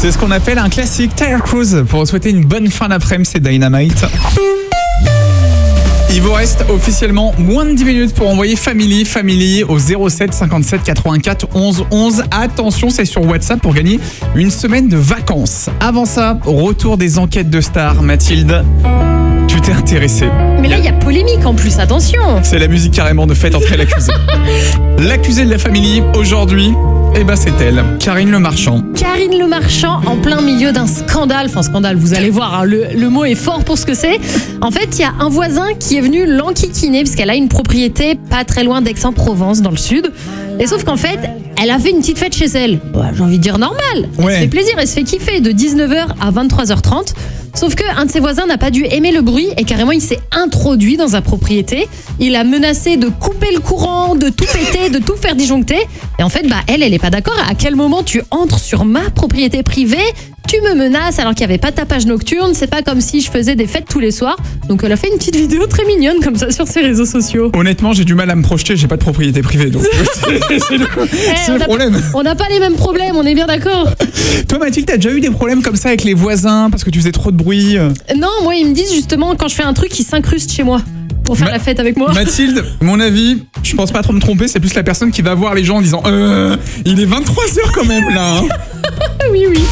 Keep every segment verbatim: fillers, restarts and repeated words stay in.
C'est ce qu'on appelle un classique. Tyler Cruz, pour vous souhaiter une bonne fin d'après-midi, c'est Dynamite. Il vous reste officiellement moins de dix minutes pour envoyer Family, Family au zéro sept cinquante-sept quatre-vingt-quatre onze onze. Attention, c'est sur WhatsApp pour gagner une semaine de vacances. Avant ça, retour des enquêtes de stars. Mathilde, tu t'es intéressée. Mais là, il y a polémique en plus, attention. C'est la musique carrément de fête entrer l'accusé. L'accusé de la Family, aujourd'hui, eh ben c'est elle, Karine Le Marchand. Karine Le Marchand, en plein milieu d'un scandale. Enfin, scandale, vous allez voir, hein, le, le mot est fort pour ce que c'est. En fait, il y a un voisin qui est venu l'enquiquiner parce qu'elle a une propriété pas très loin d'Aix-en-Provence, dans le sud. Et sauf qu'en fait, elle a fait une petite fête chez elle. Bah, j'ai envie de dire normal. Elle Ouais. se fait plaisir, elle se fait kiffer de dix-neuf heures à vingt-trois heures trente. Sauf qu'un de ses voisins n'a pas dû aimer le bruit et carrément il s'est introduit dans sa propriété. Il a menacé de couper le courant, de tout péter, de tout faire disjoncter. Et en fait, bah elle, elle est pas d'accord. À quel moment tu entres sur ma propriété privée ? Tu me menaces alors qu'il n'y avait pas de tapage nocturne. C'est pas comme si je faisais des fêtes tous les soirs. Donc elle a fait une petite vidéo très mignonne comme ça sur ses réseaux sociaux. Honnêtement, j'ai du mal à me projeter, j'ai pas de propriété privée, donc c'est, c'est le, Eh, c'est on le a- problème. On n'a pas les mêmes problèmes, on est bien d'accord. Toi Mathilde, t'as déjà eu des problèmes comme ça avec les voisins parce que tu faisais trop de bruit? Non, moi ils me disent justement quand je fais un truc, ils s'incrustent chez moi pour faire Ma- la fête avec moi. Mathilde, mon avis, je pense pas trop me tromper, c'est plus la personne qui va voir les gens en disant euh, il est vingt-trois heures quand même là. Hein. Oui, oui.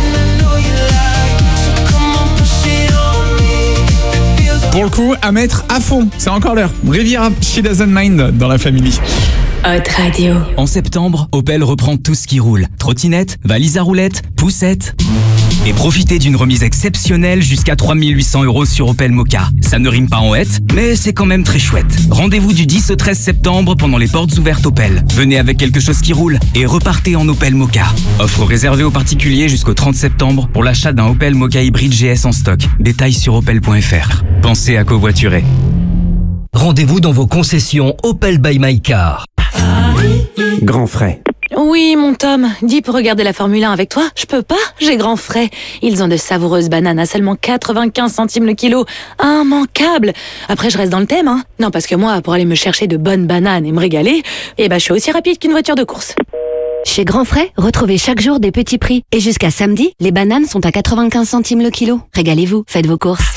Pour le coup, à mettre à fond, c'est encore l'heure. Riviera, She Doesn't Mind dans la Family. Hot Radio. En septembre, Opel reprend tout ce qui roule. Trottinette, valise à roulettes, poussette. Et profitez d'une remise exceptionnelle jusqu'à trois mille huit cents euros sur Opel Mokka. Ça ne rime pas en hête, mais c'est quand même très chouette. Rendez-vous du dix au treize septembre pendant les portes ouvertes Opel. Venez avec quelque chose qui roule et repartez en Opel Mokka. Offre réservée aux particuliers jusqu'au trente septembre pour l'achat d'un Opel Mokka hybride G S en stock. Détails sur opel point f r. Pensez à covoiturer. Rendez-vous dans vos concessions Opel by My Car. Grand frais. Oui, mon Tom, dis pour regarder la Formule un avec toi. Je peux pas, j'ai grand frais. Ils ont de savoureuses bananes à seulement quatre-vingt-quinze centimes le kilo. Immanquable. Après, je reste dans le thème, hein. Non, parce que moi, pour aller me chercher de bonnes bananes et me régaler, eh ben, je suis aussi rapide qu'une voiture de course. Chez Grand Frais, retrouvez chaque jour des petits prix. Et jusqu'à samedi, les bananes sont à quatre-vingt-quinze centimes le kilo. Régalez-vous, faites vos courses.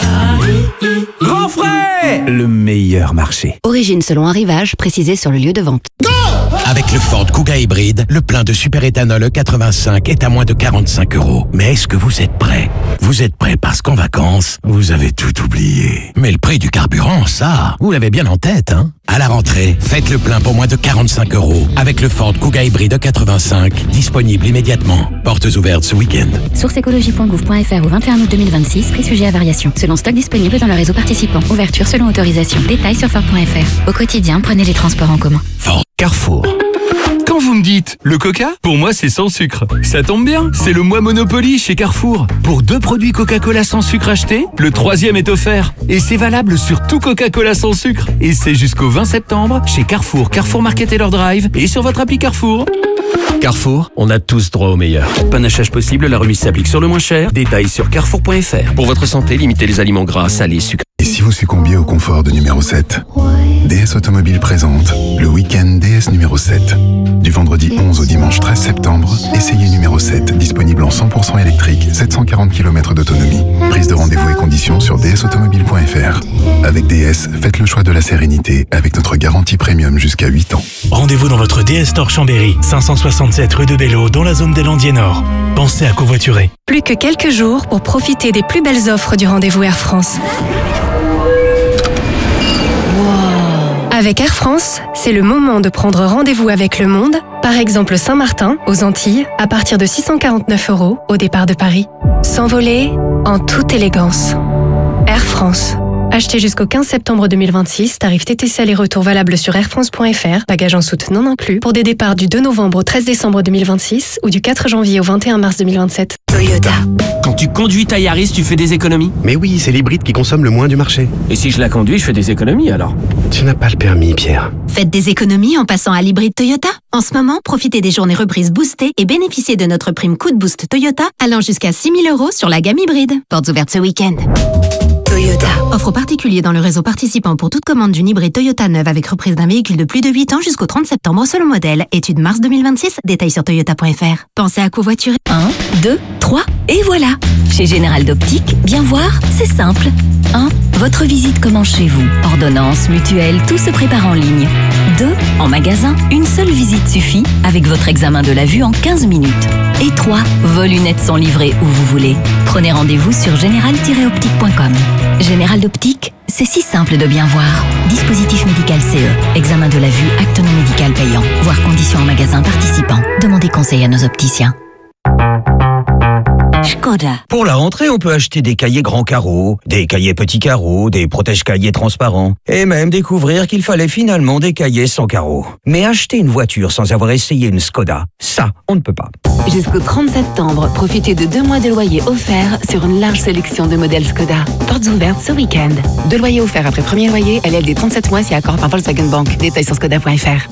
Grand frais, le meilleur marché. Origine selon arrivage, précisé sur le lieu de vente. Avec le Ford Kuga hybride, le plein de superéthanol E quatre-vingt-cinq est à moins de quarante-cinq euros. Mais est-ce que vous êtes prêts? Vous êtes prêts parce qu'en vacances, vous avez tout oublié. Mais le prix du carburant, ça, vous l'avez bien en tête, hein? À la rentrée, faites le plein pour moins de quarante-cinq euros avec le Ford Kuga hybride E quatre-vingt-cinq, disponible immédiatement. Portes ouvertes ce week-end. Source écologie point gouv point f r au vingt et un août deux mille vingt-six, prix sujet à variation. Selon stock disponible dans le réseau participant. Ouverture selon autorisation. Détails sur ford point f r. Au quotidien, prenez les transports en commun. Ford. Carrefour. Quand vous me dites le coca, pour moi c'est sans sucre. Ça tombe bien, c'est le mois Monopoly chez Carrefour. Pour deux produits Coca-Cola sans sucre achetés, le troisième est offert. Et c'est valable sur tout Coca-Cola sans sucre. Et c'est jusqu'au vingt septembre chez Carrefour, Carrefour Market et leur drive et sur votre appli Carrefour. Carrefour, on a tous droit au meilleur. Panachage possible, la remise s'applique sur le moins cher. Détails sur carrefour point f r. Pour votre santé, limitez les aliments gras, salés, sucrés. Et si vous succombiez au confort de numéro sept? D S Automobile présente le week-end D S numéro sept. Du vendredi onze au dimanche treize septembre, essayez numéro sept, disponible en cent pour cent électrique, sept cent quarante kilomètres d'autonomie. Prise de rendez-vous et conditions sur d s automobile point f r. Avec D S, faites le choix de la sérénité avec notre garantie premium jusqu'à huit ans. Rendez-vous dans votre D S Store Chambéry, cinq cent soixante-sept rue de Bello, dans la zone des Landiers Nord. Pensez à covoiturer. Plus que quelques jours pour profiter des plus belles offres du rendez-vous Air France. Avec Air France, c'est le moment de prendre rendez-vous avec le monde, par exemple Saint-Martin, aux Antilles, à partir de six cent quarante-neuf euros au départ de Paris. S'envoler en toute élégance. Air France. Achetez jusqu'au quinze septembre deux mille vingt-six, tarif T T C aller-retour valable sur air france point f r, bagages en soute non inclus, pour des départs du deux novembre au treize décembre deux mille vingt-six ou du quatre janvier au vingt et un mars deux mille vingt-sept. Toyota. Quand tu conduis ta Yaris, tu fais des économies? Mais oui, c'est l'hybride qui consomme le moins du marché. Et si je la conduis, je fais des économies alors? Tu n'as pas le permis, Pierre. Faites des économies en passant à l'hybride Toyota. En ce moment, profitez des journées reprises boostées et bénéficiez de notre prime coup de boost Toyota allant jusqu'à six mille euros sur la gamme hybride. Portes ouvertes ce week-end. Toyota. Offre aux particuliers dans le réseau participant pour toute commande d'une hybride Toyota neuve avec reprise d'un véhicule de plus de huit ans jusqu'au trente septembre selon modèle. Étude mars deux mille vingt-six, détails sur toyota point f r. Pensez à covoiturer. un, deux, trois, et voilà. Chez Général d'Optique, bien voir, c'est simple. un. Votre visite commence chez vous. Ordonnance, mutuelle, tout se prépare en ligne. deux. En magasin, une seule visite suffit avec votre examen de la vue en quinze minutes. Et trois. Vos lunettes sont livrées où vous voulez. Prenez rendez-vous sur général tiret optique point com. Général d'Optique, c'est si simple de bien voir. Dispositif médical C E. Examen de la vue, acte non médical payant. Voir conditions en magasin participant. Demandez conseil à nos opticiens. Skoda. Pour la rentrée, on peut acheter des cahiers grands carreaux, des cahiers petits carreaux, des protège-cahiers transparents, et même découvrir qu'il fallait finalement des cahiers sans carreaux. Mais acheter une voiture sans avoir essayé une Skoda, ça, on ne peut pas. Jusqu'au trente septembre, profitez de deux mois de loyer offerts sur une large sélection de modèles Skoda. Portes ouvertes ce week-end. Deux loyers offerts après premier loyer, L L D trente-sept mois si accord par Volkswagen Bank. Détails sur skoda point f r.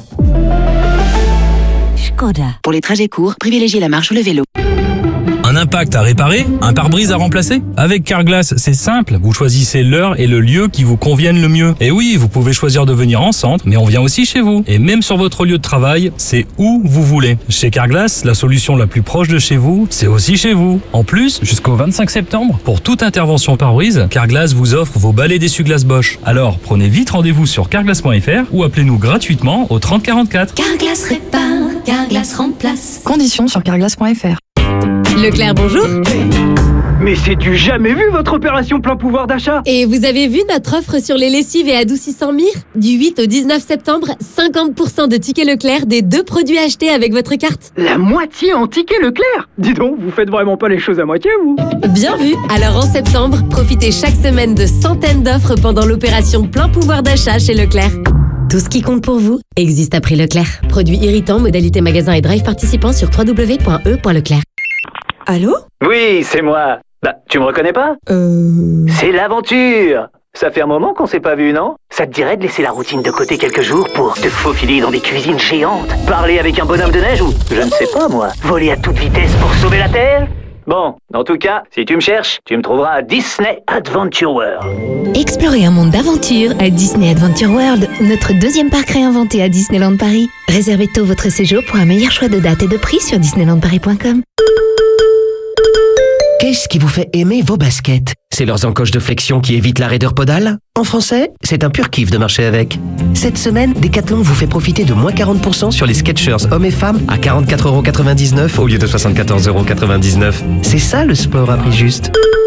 Skoda. Pour les trajets courts, privilégiez la marche ou le vélo. Un impact à réparer? Un pare-brise à remplacer? Avec Carglass, c'est simple. Vous choisissez l'heure et le lieu qui vous conviennent le mieux. Et oui, vous pouvez choisir de venir en centre, mais on vient aussi chez vous. Et même sur votre lieu de travail, c'est où vous voulez. Chez Carglass, la solution la plus proche de chez vous, c'est aussi chez vous. En plus, jusqu'au vingt-cinq septembre, pour toute intervention pare-brise, Carglass vous offre vos balais d'essuie-glace Bosch. Alors, prenez vite rendez-vous sur carglass point f r ou appelez-nous gratuitement au trente quarante-quatre. Carglass répare, Carglass remplace. Conditions sur carglass point f r. Leclerc, bonjour. Mais c'est du jamais vu votre opération plein pouvoir d'achat. Et vous avez vu notre offre sur les lessives et adoucissants Mire? Du huit au dix-neuf septembre, cinquante pour cent de tickets Leclerc des deux produits achetés avec votre carte. La moitié en tickets Leclerc? Dis donc, vous faites vraiment pas les choses à moitié, vous. Bien vu. Alors en septembre, profitez chaque semaine de centaines d'offres pendant l'opération plein pouvoir d'achat chez Leclerc. Tout ce qui compte pour vous existe à prix Leclerc. Produits irritants, modalité magasin et drive participants sur w w w point e point leclerc. Allô? Oui, c'est moi. Bah, tu me reconnais pas? Euh... C'est l'aventure. Ça fait un moment qu'on s'est pas vu, non? Ça te dirait de laisser la routine de côté quelques jours pour te faufiler dans des cuisines géantes, parler avec un bonhomme de neige ou, je ne sais pas moi, voler à toute vitesse pour sauver la Terre? Bon, en tout cas, si tu me cherches, tu me trouveras à Disney Adventure World. Explorez un monde d'aventure à Disney Adventure World, notre deuxième parc réinventé à Disneyland Paris. Réservez tôt votre séjour pour un meilleur choix de date et de prix sur disneyland paris point com. Qu'est-ce qui vous fait aimer vos baskets? C'est leurs encoches de flexion qui évitent la raideur podale? En français, c'est un pur kiff de marcher avec. Cette semaine, Decathlon vous fait profiter de moins quarante pour cent sur les Skechers hommes et femmes à quarante-quatre euros quatre-vingt-dix-neuf au lieu de soixante-quatorze euros quatre-vingt-dix-neuf. C'est ça le sport à prix juste.